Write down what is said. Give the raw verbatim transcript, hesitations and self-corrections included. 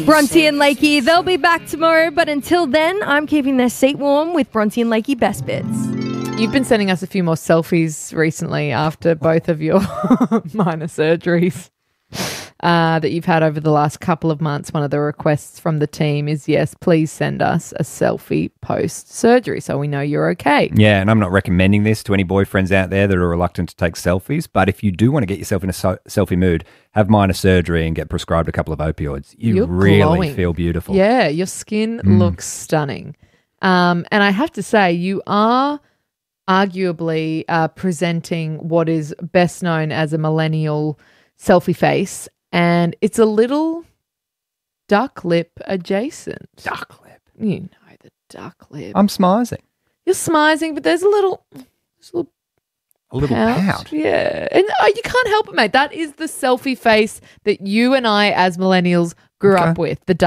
Bronte and Lakey, they'll be back tomorrow, but until then, I'm keeping their seat warm with Bronte and Lakey Best Bits. You've been sending us a few more selfies recently after both of your minor surgeries uh, that you've had over the last couple of months. One of the requests from the team is, yes, please send us a selfie post-surgery so we know you're okay. Yeah, and I'm not recommending this to any boyfriends out there that are reluctant to take selfies, but if you do want to get yourself in a so- selfie mood, have minor surgery and get prescribed a couple of opioids. You You're really glowing. feel beautiful. Yeah, your skin Mm. looks stunning. Um, and I have to say, you are arguably uh, presenting what is best known as a millennial selfie face, and it's a little duck lip adjacent. Duck lip. You know the duck lip. I'm smizing. You're smizing, but there's a little, there's a little A little pout. pout. Yeah. And uh, you can't help it, mate. That is the selfie face that you and I as millennials grew Okay. up with. The